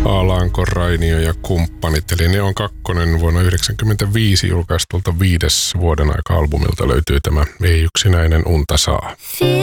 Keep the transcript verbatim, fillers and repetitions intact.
Alanko, Rainio ja kumppanit. Eli Ne on kakkonen vuonna yhdeksänkymmentäviisi julkaistulta viides vuoden aika albumilta löytyy tämä Ei yksinäinen unta saa.